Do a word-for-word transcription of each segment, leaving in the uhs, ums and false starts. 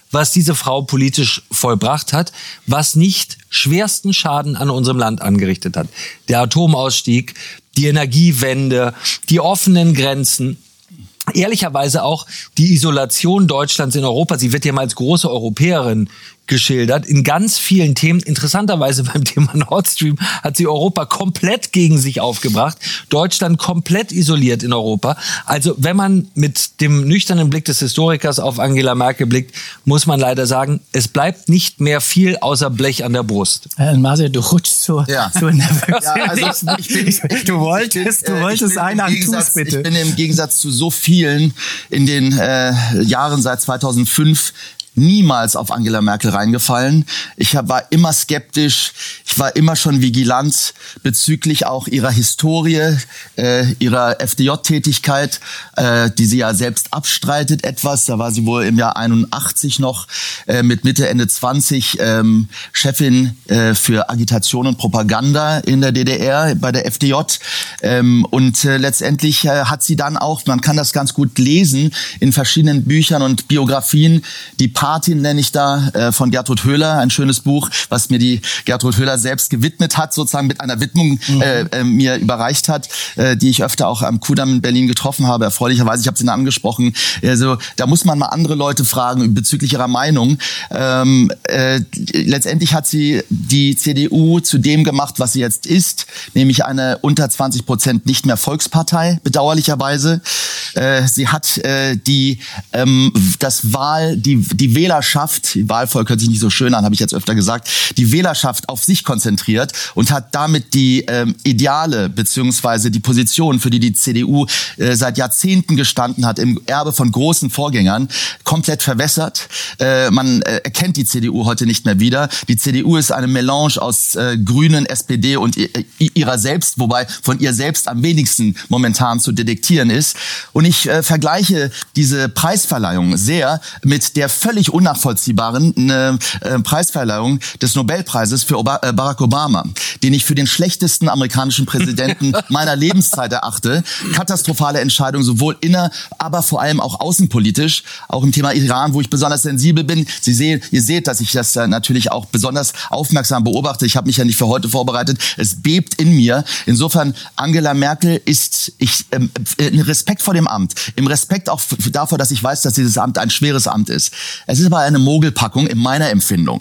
was diese Frau politisch vollbracht hat, was nicht schwersten Schaden an unserem Land angerichtet hat. Der Atomausstieg, die Energiewende, die offenen Grenzen, ehrlicherweise auch die Isolation Deutschlands in Europa. Sie wird ja mal als große Europäerin geschildert, in ganz vielen Themen. Interessanterweise beim Thema Nord Stream hat sie Europa komplett gegen sich aufgebracht, Deutschland komplett isoliert in Europa. Also wenn man mit dem nüchternen Blick des Historikers auf Angela Merkel blickt, muss man leider sagen, es bleibt nicht mehr viel außer Blech an der Brust. Herr Maser, du rutschst so, ja. so nervös. Ja, also ich bin, du wolltest, du wolltest einen an Tuß, bitte. Ich bin im Gegensatz zu so vielen in den äh, Jahren seit zweitausendfünf niemals auf Angela Merkel reingefallen. Ich hab, war immer skeptisch, ich war immer schon vigilant bezüglich auch ihrer Historie, äh, ihrer F D J-Tätigkeit, äh, die sie ja selbst abstreitet etwas. Da war sie wohl im Jahr einundachtzig noch äh, mit Mitte, Ende zwanzig ähm, Chefin äh, für Agitation und Propaganda in der D D R bei der F D J. Ähm, und äh, letztendlich äh, hat sie dann auch, man kann das ganz gut lesen, in verschiedenen Büchern und Biografien, die Patin nenne ich da, äh, von Gertrud Höhler, ein schönes Buch, was mir die Gertrud Höhler selbst gewidmet hat, sozusagen mit einer Widmung mhm. äh, äh, mir überreicht hat, äh, die ich öfter auch am Kudamm in Berlin getroffen habe, erfreulicherweise, ich habe sie dann angesprochen. Also da muss man mal andere Leute fragen bezüglich ihrer Meinung. Ähm, äh, letztendlich hat sie die C D U zu dem gemacht, was sie jetzt ist, nämlich eine unter zwanzig Prozent nicht mehr Volkspartei, bedauerlicherweise. Äh, sie hat äh, die ähm, das Wahl, die die Wählerschaft, die Wahlvolk hört sich nicht so schön an, habe ich jetzt öfter gesagt, die Wählerschaft auf sich konzentriert und hat damit die ähm, Ideale beziehungsweise die Position, für die die C D U äh, seit Jahrzehnten gestanden hat, im Erbe von großen Vorgängern, komplett verwässert. Äh, man äh, erkennt die C D U heute nicht mehr wieder. Die C D U ist eine Melange aus äh, Grünen, S P D und äh, ihrer selbst, wobei von ihr selbst am wenigsten momentan zu detektieren ist. Und ich äh, vergleiche diese Preisverleihung sehr mit der völlig unnachvollziehbaren äh, Preisverleihung des Nobelpreises für Oba- äh, Barack Obama, den ich für den schlechtesten amerikanischen Präsidenten meiner Lebenszeit erachte. Katastrophale Entscheidung, sowohl inner, aber vor allem auch außenpolitisch, auch im Thema Iran, wo ich besonders sensibel bin. Sie sehen, ihr seht, dass ich das äh, natürlich auch besonders aufmerksam beobachte. Ich habe mich ja nicht für heute vorbereitet. Es bebt in mir. Insofern, Angela Merkel ist ich ähm, in Respekt vor dem Amt, im Respekt auch f- davor, dass ich weiß, dass dieses Amt ein schweres Amt ist. Es ist aber eine Mogelpackung in meiner Empfindung.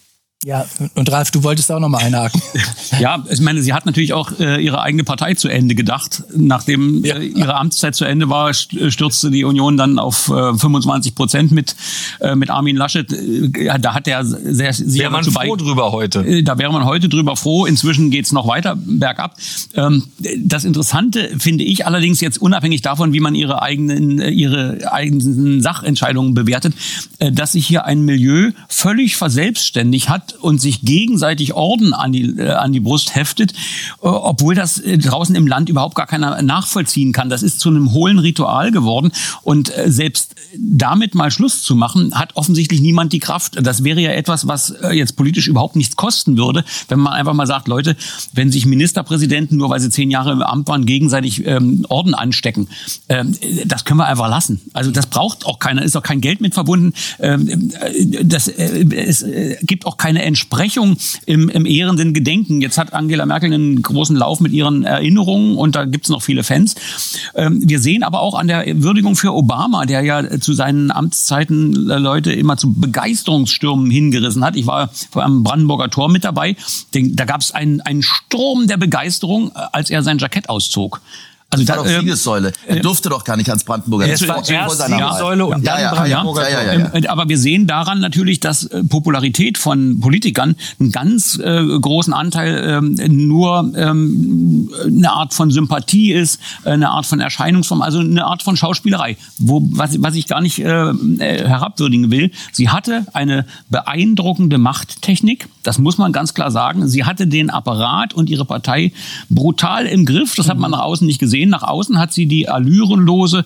Ja, und Ralf, du wolltest auch noch mal einhaken. Ja, ich meine, sie hat natürlich auch äh, ihre eigene Partei zu Ende gedacht. Nachdem äh, ihre Amtszeit zu Ende war, stürzte die Union dann auf äh, fünfundzwanzig Prozent mit äh, mit Armin Laschet. Äh, da hat er sehr sehr wäre man froh drüber heute. Äh, da wäre man heute drüber froh. Inzwischen geht's noch weiter bergab. Ähm, das Interessante finde ich allerdings jetzt unabhängig davon, wie man ihre eigenen ihre eigenen Sachentscheidungen bewertet, äh, dass sich hier ein Milieu völlig verselbstständigt hat und sich gegenseitig Orden an die äh, an die Brust heftet, äh, obwohl das äh, draußen im Land überhaupt gar keiner nachvollziehen kann. Das ist zu einem hohlen Ritual geworden und äh, selbst damit mal Schluss zu machen, hat offensichtlich niemand die Kraft. Das wäre ja etwas, was äh, jetzt politisch überhaupt nichts kosten würde, wenn man einfach mal sagt, Leute, wenn sich Ministerpräsidenten, nur weil sie zehn Jahre im Amt waren, gegenseitig ähm, Orden anstecken, ähm, das können wir einfach lassen. Also das braucht auch keiner, ist auch kein Geld mit verbunden. Ähm, das, äh, es äh, gibt auch keine Entsprechung im, im ehrenden Gedenken. Jetzt hat Angela Merkel einen großen Lauf mit ihren Erinnerungen und da gibt es noch viele Fans. Ähm, wir sehen aber auch an der Würdigung für Obama, der ja zu seinen Amtszeiten äh, Leute immer zu Begeisterungsstürmen hingerissen hat. Ich war am Brandenburger Tor mit dabei. Den, da gab es einen, einen Sturm der Begeisterung, als er sein Jackett auszog. Also das war doch Siegessäule. Er durfte doch gar nicht ans Brandenburger. Es war erst Siegessäule und ja, dann ja, Brandenburger ja, ja, ja, ja. Aber wir sehen daran natürlich, dass Popularität von Politikern einen ganz äh, großen Anteil ähm, nur ähm, eine Art von Sympathie ist, eine Art von Erscheinungsform, also eine Art von Schauspielerei, wo was, was ich gar nicht äh, herabwürdigen will. Sie hatte eine beeindruckende Machttechnik, das muss man ganz klar sagen. Sie hatte den Apparat und ihre Partei brutal im Griff, das hat man nach außen nicht gesehen. Nach außen hat sie die allürenlose,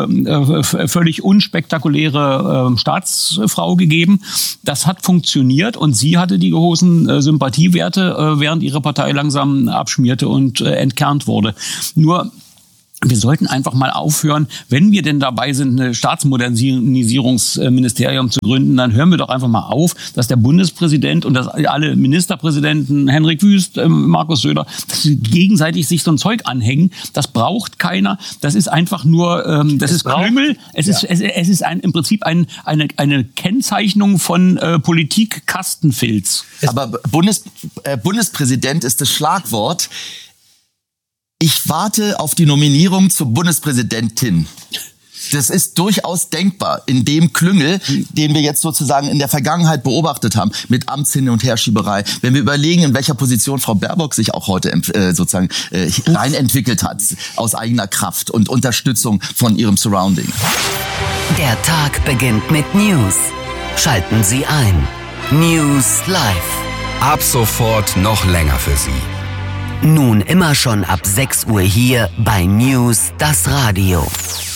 äh, völlig unspektakuläre äh, Staatsfrau gegeben. Das hat funktioniert und sie hatte die großen äh, Sympathiewerte, äh, während ihre Partei langsam abschmierte und äh, entkernt wurde. Nur wir sollten einfach mal aufhören, wenn wir denn dabei sind, eine Staatsmodernisierungsministerium zu gründen, dann hören wir doch einfach mal auf, dass der Bundespräsident und dass alle Ministerpräsidenten, Henrik Wüst, Markus Söder, dass sie gegenseitig sich so ein Zeug anhängen. Das braucht keiner. Das ist einfach nur, ähm, das es ist braucht, Klüngel. Es ja. ist, es, es ist ein, im Prinzip ein, eine, eine Kennzeichnung von äh, Politik-Kastenfilz. Aber Bundes, äh, Bundespräsident ist das Schlagwort. Ich warte auf die Nominierung zur Bundespräsidentin. Das ist durchaus denkbar in dem Klüngel, den wir jetzt sozusagen in der Vergangenheit beobachtet haben, mit Amtshin- und Herschieberei. Wenn wir überlegen, in welcher Position Frau Baerbock sich auch heute äh, sozusagen äh, rein entwickelt hat, aus eigener Kraft und Unterstützung von ihrem Surrounding. Der Tag beginnt mit News. Schalten Sie ein. News Live. Ab sofort noch länger für Sie. Nun immer schon ab sechs Uhr hier bei News, das Radio.